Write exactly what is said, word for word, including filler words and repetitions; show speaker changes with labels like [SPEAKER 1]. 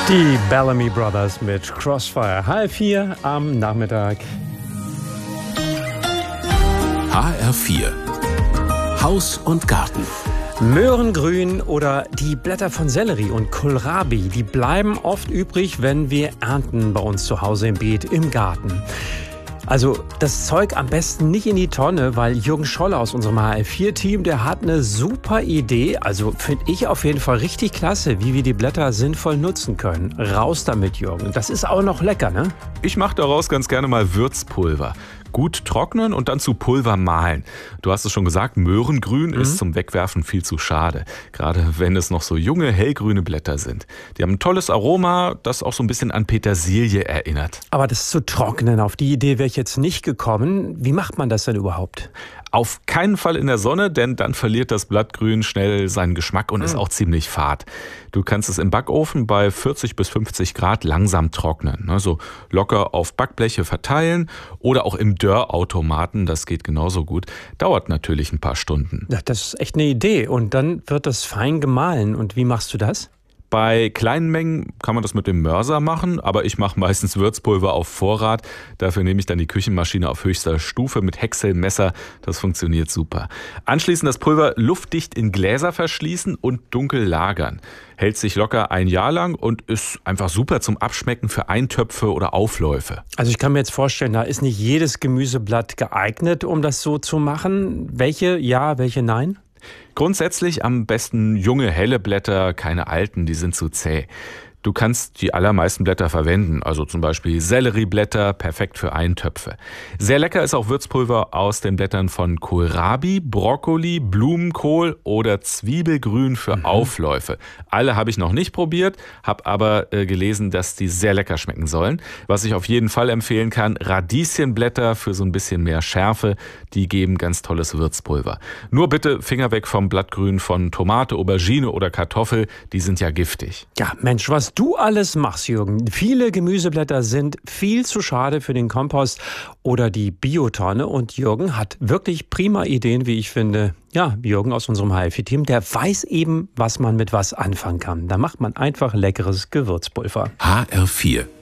[SPEAKER 1] Die Bellamy Brothers mit Crossfire. Halb vier am Nachmittag.
[SPEAKER 2] H R vier. Haus und Garten.
[SPEAKER 1] Möhrengrün oder die Blätter von Sellerie und Kohlrabi, die bleiben oft übrig, wenn wir ernten bei uns zu Hause im Beet, im Garten. Also das Zeug am besten nicht in die Tonne, weil Jürgen Scholle aus unserem H R vier Team, der hat eine super Idee. Also finde ich auf jeden Fall richtig klasse, wie wir die Blätter sinnvoll nutzen können. Raus damit, Jürgen. Das ist auch noch lecker, ne?
[SPEAKER 3] Ich mache daraus ganz gerne mal Würzpulver. Gut trocknen und dann zu Pulver mahlen. Du hast es schon gesagt, Möhrengrün mhm. ist zum Wegwerfen viel zu schade. Gerade wenn es noch so junge, hellgrüne Blätter sind. Die haben ein tolles Aroma, das auch so ein bisschen an Petersilie erinnert.
[SPEAKER 1] Aber das zu trocknen, auf die Idee wäre ich jetzt nicht gekommen. Wie macht man das denn überhaupt?
[SPEAKER 3] Auf keinen Fall in der Sonne, denn dann verliert das Blattgrün schnell seinen Geschmack und mhm. ist auch ziemlich fad. Du kannst es im Backofen bei vierzig bis fünfzig Grad langsam trocknen. Also locker auf Backbleche verteilen oder auch im Dörrautomaten, das geht genauso gut. Dauert natürlich ein paar Stunden.
[SPEAKER 1] Ja, das ist echt eine Idee. Und dann wird das fein gemahlen. Und wie machst du das?
[SPEAKER 3] Bei kleinen Mengen kann man das mit dem Mörser machen, aber ich mache meistens Würzpulver auf Vorrat. Dafür nehme ich dann die Küchenmaschine auf höchster Stufe mit Häckselmesser. Das funktioniert super. Anschließend das Pulver luftdicht in Gläser verschließen und dunkel lagern. Hält sich locker ein Jahr lang und ist einfach super zum Abschmecken für Eintöpfe oder Aufläufe.
[SPEAKER 1] Also ich kann mir jetzt vorstellen, da ist nicht jedes Gemüseblatt geeignet, um das so zu machen. Welche ja, welche nein?
[SPEAKER 3] Grundsätzlich am besten junge, helle Blätter, keine alten, die sind zu zäh. Du kannst die allermeisten Blätter verwenden, also zum Beispiel Sellerieblätter, perfekt für Eintöpfe. Sehr lecker ist auch Würzpulver aus den Blättern von Kohlrabi, Brokkoli, Blumenkohl oder Zwiebelgrün für mhm. Aufläufe. Alle habe ich noch nicht probiert, habe aber äh, gelesen, dass die sehr lecker schmecken sollen. Was ich auf jeden Fall empfehlen kann, Radieschenblätter für so ein bisschen mehr Schärfe, die geben ganz tolles Würzpulver. Nur bitte Finger weg vom Blattgrün von Tomate, Aubergine oder Kartoffel, die sind ja giftig.
[SPEAKER 1] Ja, Mensch, was du alles machst, Jürgen. Viele Gemüseblätter sind viel zu schade für den Kompost oder die Biotonne. Und Jürgen hat wirklich prima Ideen, wie ich finde. Ja, Jürgen aus unserem H R vier Team, der weiß eben, was man mit was anfangen kann. Da macht man einfach leckeres Gewürzpulver.
[SPEAKER 2] H R vier.